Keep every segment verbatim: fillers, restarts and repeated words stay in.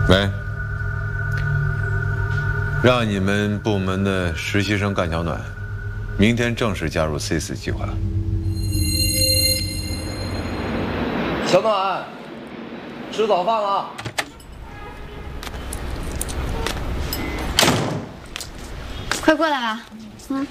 喂，让你们部门的实习生干小暖，明天正式加入 C 四计划。 小暖，吃早饭了。 快过来啊！嗯，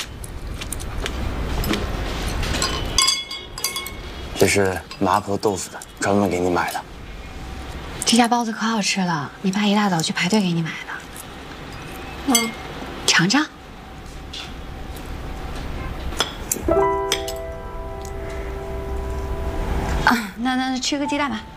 这是麻婆豆腐的，专门给你买的。 这家包子可好吃了，你爸一大早去排队给你买的。嗯，尝尝。啊，那那吃个鸡蛋吧。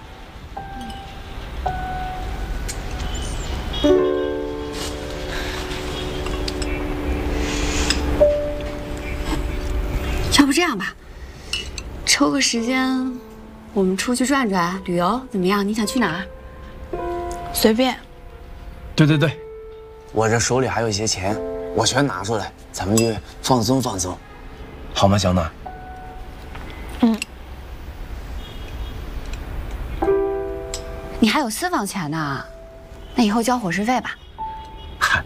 要不这样吧，抽个时间，我们出去转转，旅游怎么样？你想去哪儿？ 随便。 对对对，我这手里还有一些钱，我全拿出来，咱们去放松放松，好吗，小暖？ 嗯。你还有私房钱呢，那以后交伙食费吧。 嗨，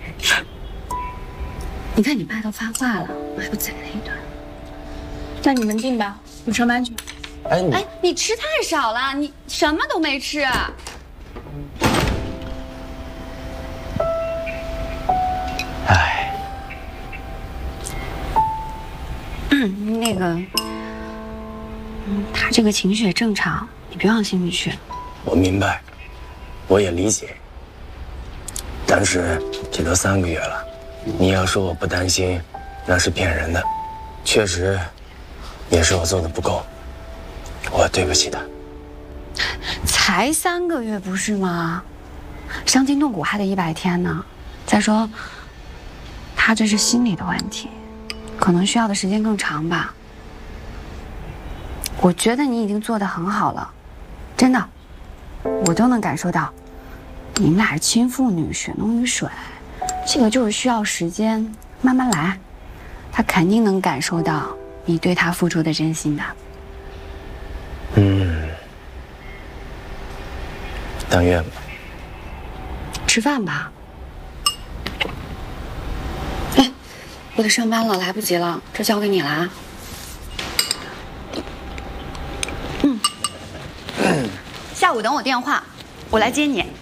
你看你爸都发话了，我还不宰他一顿？ 那你们进吧，我上班去。 哎你哎，你吃太少了，你什么都没吃。 哎， 嗯，那个，嗯，他这个情绪也正常，你别往心里去。 我明白，我也理解。但是这都三个月了，你要说我不担心，那是骗人的。确实，也是我做的不够，我对不起他。 才三个月不是吗？伤筋动骨还得一百天呢。再说，他这是心理的问题，可能需要的时间更长吧。我觉得你已经做得很好了，真的，我都能感受到，你们俩是亲父女，血浓于水，这个就是需要时间，慢慢来，他肯定能感受到你对他付出的真心的。 嗯，当院吧。 吃饭吧。哎，我得上班了，来不及了，这交给你了啊。嗯。下午等我电话，我来接你。